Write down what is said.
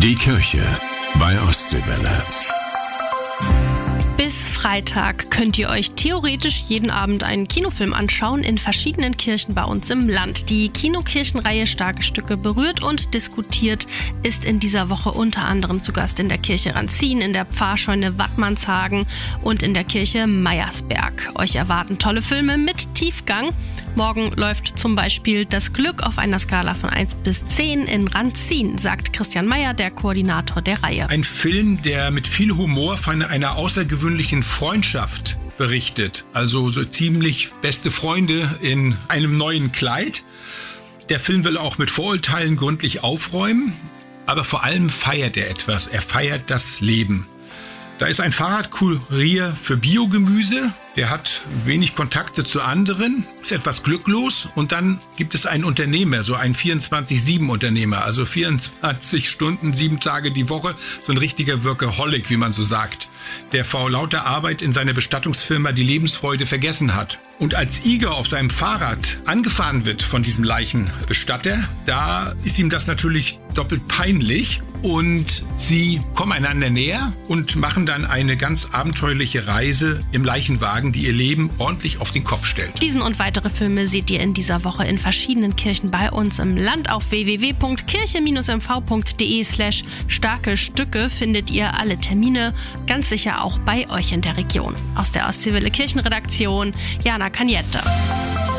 Die Kirche bei Ostseewelle. Bis Freitag könnt ihr euch theoretisch jeden Abend einen Kinofilm anschauen in verschiedenen Kirchen bei uns im Land. Die Kinokirchenreihe Starke Stücke berührt und diskutiert ist in dieser Woche unter anderem zu Gast in der Kirche Rantzin, in der Pfarrscheune Wattmannshagen und in der Kirche Meiersberg. Euch erwarten tolle Filme mit Tiefgang. Morgen läuft zum Beispiel Das Glück auf einer Skala von 1 bis 10 in Rantzin, sagt Christian Meyer, der Koordinator der Reihe. Ein Film, der mit viel Humor von einer außergewöhnlichen Freundschaft berichtet. Also so ziemlich beste Freunde in einem neuen Kleid. Der Film will auch mit Vorurteilen gründlich aufräumen, aber vor allem feiert er etwas. Er feiert das Leben. Da ist ein Fahrradkurier für Biogemüse, der hat wenig Kontakte zu anderen, ist etwas glücklos, und dann gibt es einen Unternehmer, so ein 24/7-Unternehmer, also 24 Stunden, 7 Tage die Woche, so ein richtiger Workaholic, wie man so sagt, der vor lauter Arbeit in seiner Bestattungsfirma die Lebensfreude vergessen hat. Und als Igor auf seinem Fahrrad angefahren wird von diesem Leichenbestatter, da ist ihm das natürlich doppelt peinlich und sie kommen einander näher und machen dann eine ganz abenteuerliche Reise im Leichenwagen, die ihr Leben ordentlich auf den Kopf stellt. Diesen und weitere Filme seht ihr in dieser Woche in verschiedenen Kirchen bei uns im Land. Auf www.kirche-mv.de/starke Stücke findet ihr alle Termine, ganz sicher auch bei euch in der Region. Aus der Ostseewelle Kirchenredaktion, Jana Kaniette.